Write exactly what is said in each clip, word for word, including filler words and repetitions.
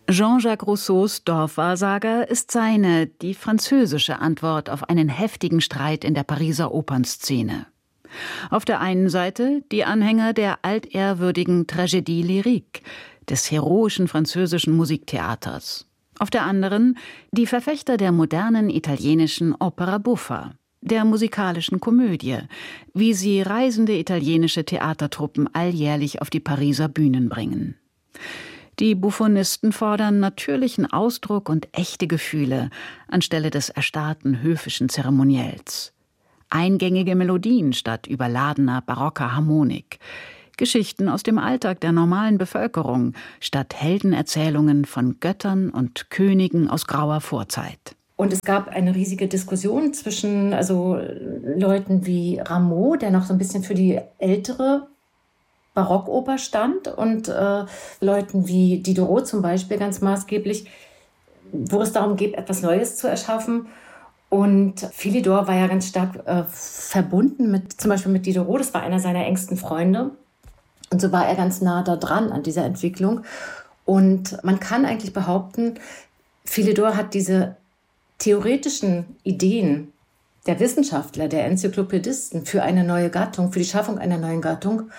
Jean-Jacques Rousseaus Dorfwahrsager ist seine, die französische Antwort auf einen heftigen Streit in der Pariser Opernszene. Auf der einen Seite die Anhänger der altehrwürdigen Tragédie lyrique, des heroischen französischen Musiktheaters. Auf der anderen die Verfechter der modernen italienischen Opera buffa, der musikalischen Komödie, wie sie reisende italienische Theatertruppen alljährlich auf die Pariser Bühnen bringen. Die Buffonisten fordern natürlichen Ausdruck und echte Gefühle anstelle des erstarrten höfischen Zeremoniells. Eingängige Melodien statt überladener barocker Harmonik. Geschichten aus dem Alltag der normalen Bevölkerung statt Heldenerzählungen von Göttern und Königen aus grauer Vorzeit. Und es gab eine riesige Diskussion zwischen also Leuten wie Rameau, der noch so ein bisschen für die ältere Barockoper stand, und äh, Leuten wie Diderot zum Beispiel ganz maßgeblich, wo es darum geht, etwas Neues zu erschaffen. Und Philidor war ja ganz stark äh, verbunden mit zum Beispiel mit Diderot, das war einer seiner engsten Freunde. Und so war er ganz nah da dran an dieser Entwicklung. Und man kann eigentlich behaupten, Philidor hat diese theoretischen Ideen der Wissenschaftler, der Enzyklopädisten für eine neue Gattung, für die Schaffung einer neuen Gattung,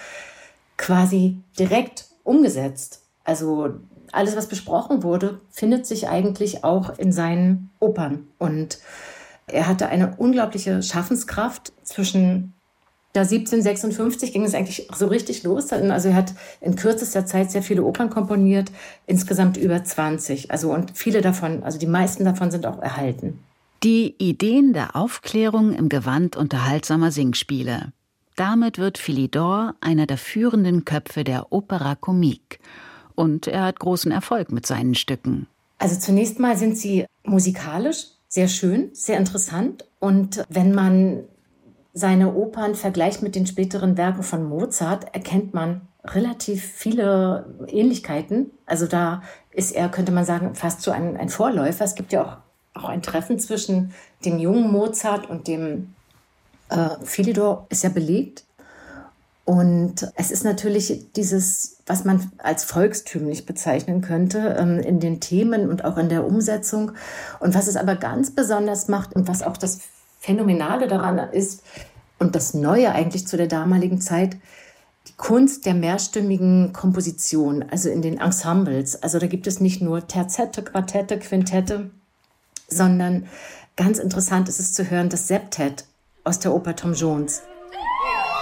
quasi direkt umgesetzt. Also alles, was besprochen wurde, findet sich eigentlich auch in seinen Opern. Und er hatte eine unglaubliche Schaffenskraft. Zwischen da siebzehnhundertsechsundfünfzig ging es eigentlich so richtig los. Also er hat in kürzester Zeit sehr viele Opern komponiert, insgesamt über zwanzig. Also und viele davon, also die meisten davon sind auch erhalten. Die Ideen der Aufklärung im Gewand unterhaltsamer Singspiele. Damit wird Philidor einer der führenden Köpfe der Opera Comique. Und er hat großen Erfolg mit seinen Stücken. Also zunächst mal sind sie musikalisch sehr schön, sehr interessant. Und wenn man seine Opern vergleicht mit den späteren Werken von Mozart, erkennt man relativ viele Ähnlichkeiten. Also da ist er, könnte man sagen, fast so ein, ein Vorläufer. Es gibt ja auch, auch ein Treffen zwischen dem jungen Mozart und dem äh, Philidor, ist ja belegt. Und es ist natürlich dieses, was man als volkstümlich bezeichnen könnte, ähm, in den Themen und auch in der Umsetzung. Und was es aber ganz besonders macht und was auch das Phänomenale daran ist und das Neue eigentlich zu der damaligen Zeit, die Kunst der mehrstimmigen Komposition, also in den Ensembles. Also da gibt es nicht nur Terzette, Quartette, Quintette, sondern ganz interessant ist es zu hören, das Septett aus der Oper Tom Jones.